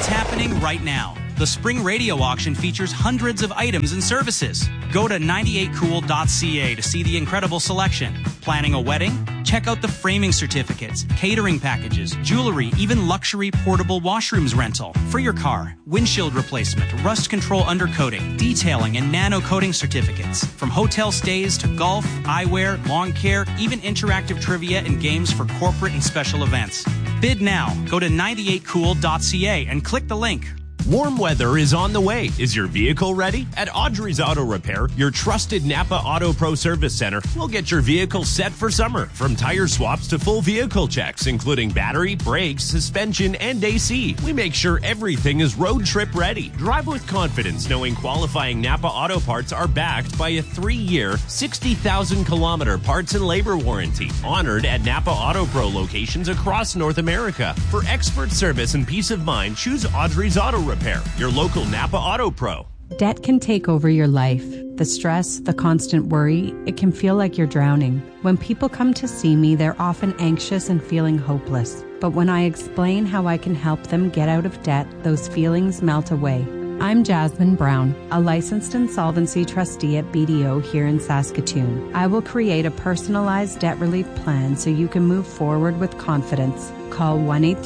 It's happening right now. The Spring Radio Auction features hundreds of items and services. Go to 98cool.ca to see the incredible selection. Planning a wedding? Check out the framing certificates, catering packages, jewelry, even luxury portable washrooms rental. For your car, windshield replacement, rust control undercoating, detailing, and nano coating certificates. From hotel stays to golf, eyewear, lawn care, even interactive trivia and games for corporate and special events. Bid now. Go to 98cool.ca and click the link. Warm weather is on the way. Is your vehicle ready? At Audrey's Auto Repair, your trusted Napa Auto Pro Service Center will get your vehicle set for summer. From tire swaps to full vehicle checks, including battery, brakes, suspension, and AC. We make sure everything is road trip ready. Drive with confidence knowing qualifying Napa Auto Parts are backed by a 3-year, 60,000-kilometer parts and labor warranty. Honored at Napa Auto Pro locations across North America. For expert service and peace of mind, choose Audrey's Auto Repair, your local Napa Auto Pro. Debt can take over your life. The stress, the constant worry, it can feel like you're drowning. When people come to see me, they're often anxious and feeling hopeless. But when I explain how I can help them get out of debt, those feelings melt away. I'm Jasmine Brown, a licensed insolvency trustee at BDO here in Saskatoon. I will create a personalized debt relief plan so you can move forward with confidence. Call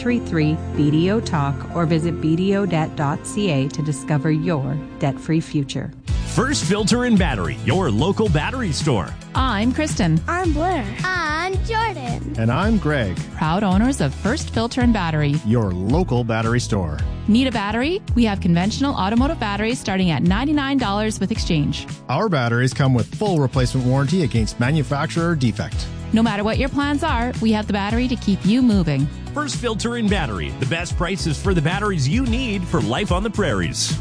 1-833-BDO-TALK or visit bdodebt.ca to discover your debt-free future. First Filter and Battery, your local battery store. I'm Kristen. I'm Blair. I'm Jordan. And I'm Greg. Proud owners of First Filter and Battery, your local battery store. Need a battery? We have conventional automotive batteries starting at $99 with exchange. Our batteries come with full replacement warranty against manufacturer defect. No matter what your plans are, we have the battery to keep you moving. First Filter and Battery, the best prices for the batteries you need for life on the prairies.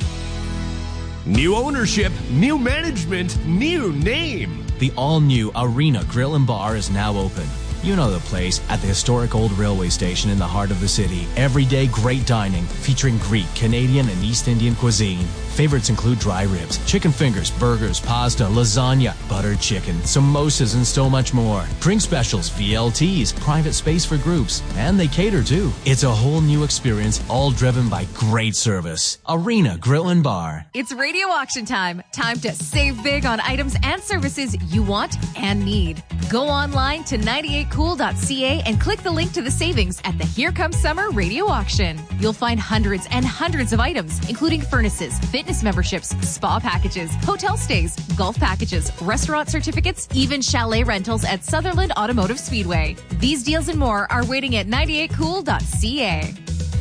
New ownership, new management, new name. The all-new Arena Grill and Bar is now open. You know the place, at the historic old railway station in the heart of the city. Everyday great dining, featuring Greek, Canadian, and East Indian cuisine. Favorites include dry ribs, chicken fingers, burgers, pasta, lasagna, buttered chicken, samosas, and so much more. Drink specials, VLTs, private space for groups, and they cater too. It's a whole new experience, all driven by great service. Arena Grill and Bar. It's radio auction time. Time to save big on items and services you want and need. Go online to 98cool.ca and click the link to the savings at the Here Comes Summer radio auction. You'll find hundreds and hundreds of items, including furnaces, fitness memberships, spa packages, hotel stays, golf packages, restaurant certificates, even chalet rentals at Sutherland Automotive Speedway. These deals and more are waiting at 98cool.ca.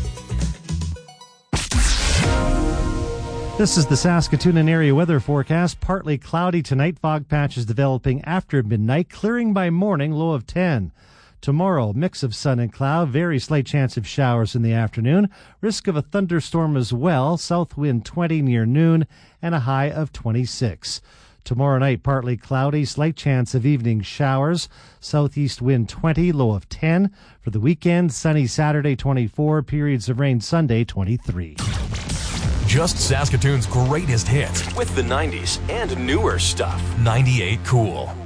This is the Saskatoon and area weather forecast. Partly cloudy tonight. Fog patches developing after midnight. Clearing by morning. Low of 10. Tomorrow, mix of sun and cloud. Very slight chance of showers in the afternoon. Risk of a thunderstorm as well. South wind 20 near noon and a high of 26. Tomorrow night, partly cloudy. Slight chance of evening showers. Southeast wind 20. Low of 10. For the weekend, sunny Saturday 24. Periods of rain Sunday 23. Just Saskatoon's greatest hits with the 90s and newer stuff. 98 Cool.